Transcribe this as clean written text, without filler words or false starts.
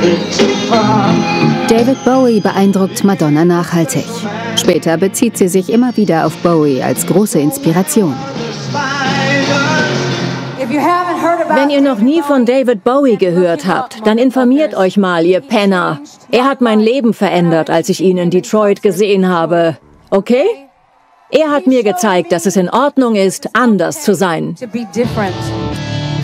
David Bowie beeindruckt Madonna nachhaltig. Später bezieht sie sich immer wieder auf Bowie als große Inspiration. Wenn ihr noch nie von David Bowie gehört habt, dann informiert euch mal, ihr Penner. Er hat mein Leben verändert, als ich ihn in Detroit gesehen habe. Okay? Er hat mir gezeigt, dass es in Ordnung ist, anders zu sein.